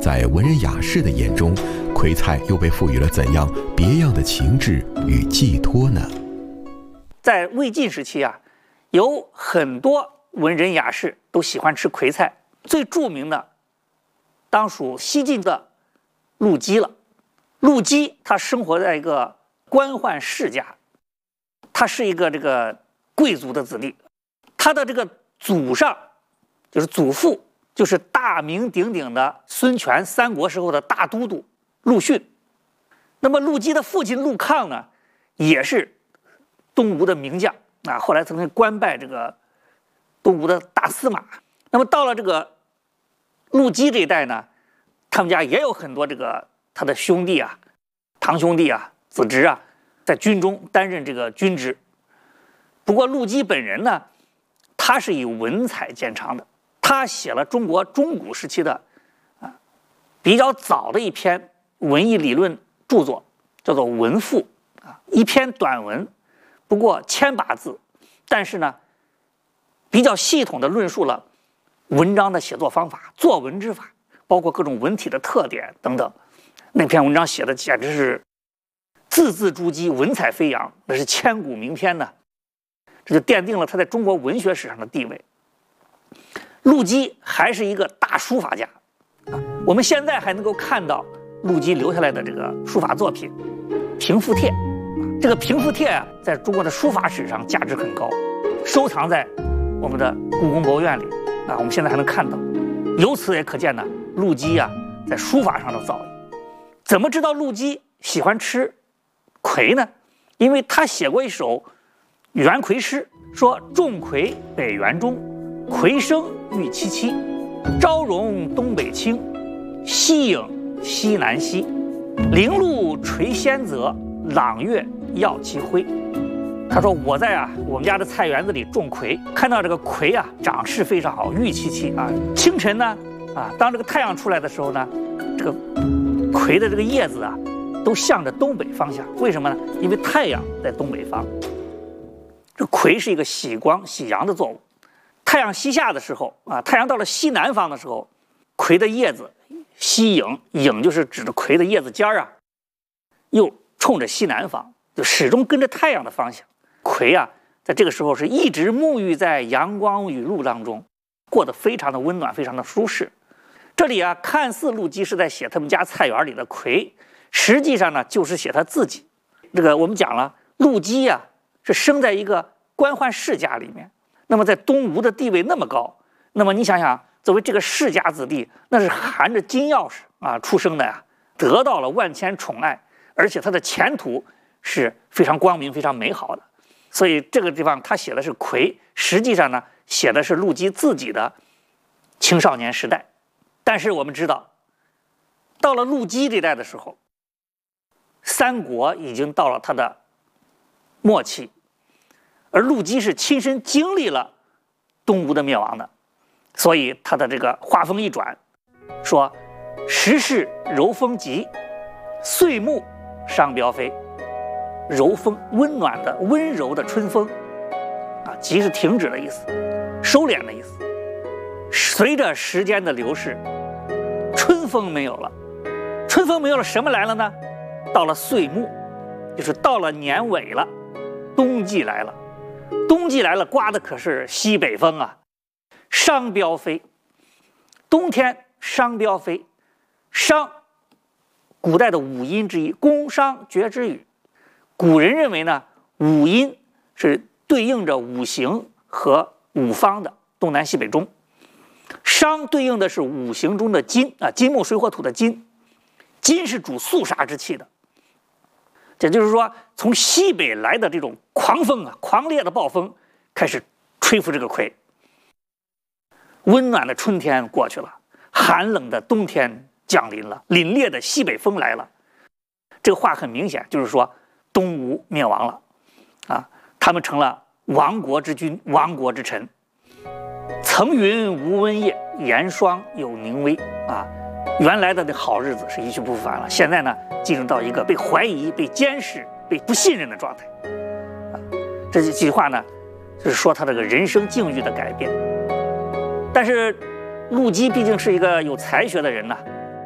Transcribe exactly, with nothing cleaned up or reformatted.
在文人雅士的眼中，葵菜又被赋予了怎样别样的情致与寄托呢？ 在魏晋时期啊，有很多文人雅士都喜欢吃葵菜，最著名的当属西晋的陆机了。陆机他生活在一个官宦世家，他是一个这个贵族的子弟，他的这个祖上就是祖父就是大名鼎鼎的孙权三国时候的大都督陆逊。那么陆机的父亲陆抗呢，也是东吴的名将啊，后来曾经官拜这个东吴的大司马。那么到了这个陆机这一代呢，他们家也有很多这个他的兄弟啊、堂兄弟啊、子侄啊，在军中担任这个军职。不过陆机本人呢，他是以文采见长的，他写了中国中古时期的啊比较早的一篇文艺理论著作，叫做《文赋》啊，一篇短文，不过千把字，但是呢，比较系统的论述了文章的写作方法、作文之法，包括各种文体的特点等等。那篇文章写的简直是字字珠玑，文采飞扬，那是千古名篇呢。这就奠定了他在中国文学史上的地位。陆机还是一个大书法家啊，我们现在还能够看到陆机留下来的这个书法作品《平复帖》。这个《平复帖》啊，在中国的书法史上价值很高，收藏在我们的故宫博物院里啊，我们现在还能看到。由此也可见呢，陆机啊在书法上的造诣。怎么知道陆机喜欢吃葵呢？因为他写过一首园葵诗，说种葵北园中，葵生玉萋萋，朝荣东北青，夕影西南西，零露垂仙泽，朗月耀其辉。他说我在啊我们家的菜园子里种葵，看到这个葵啊长势非常好，玉萋萋啊。清晨呢啊，当这个太阳出来的时候呢，这个葵的这个叶子啊都向着东北方向。为什么呢？因为太阳在东北方。这葵是一个喜光喜阳的作物，太阳西下的时候啊，太阳到了西南方的时候，葵的叶子西影，影就是指着葵的叶子尖啊，又冲着西南方，就始终跟着太阳的方向。葵啊，在这个时候是一直沐浴在阳光雨露当中，过得非常的温暖，非常的舒适。这里啊，看似陆机是在写他们家菜园里的葵，实际上呢，就是写他自己。这个我们讲了，陆机啊是生在一个官宦世家里面，那么在东吴的地位那么高，那么你想想，作为这个世家子弟，那是含着金钥匙啊出生的呀，得到了万千宠爱，而且他的前途是非常光明、非常美好的。所以这个地方他写的是葵，实际上呢写的是陆机自己的青少年时代。但是我们知道，到了陆机这代的时候，三国已经到了他的末期，而陆机是亲身经历了东吴的灭亡的，所以他的这个话锋一转，说时势柔风急，岁暮伤标飞。柔风，温暖的温柔的春风啊，急是停止的意思，收敛的意思。随着时间的流逝，春风没有了，春风没有了，什么来了呢？到了岁暮，就是到了年尾了，冬季来了。冬季来了，刮的可是西北风啊，商标飞。冬天商标飞，商，古代的五音之一，宫商角徵羽。古人认为呢，五音是对应着五行和五方的东南西北中，商对应的是五行中的金啊，金木水火土的金，金是主肃杀之气的。也就是说，从西北来的这种狂风啊，狂烈的暴风开始吹拂这个葵。温暖的春天过去了，寒冷的冬天降临了，凛冽的西北风来了。这个话很明显，就是说东吴灭亡了啊，他们成了亡国之君，亡国之臣。层云无温夜，严霜有凝微啊。原来的那好日子是一去不复返了，现在呢，进入到一个被怀疑、被监视、被不信任的状态。啊，这几句话呢，就是说他这个人生境遇的改变。但是陆机毕竟是一个有才学的人呢，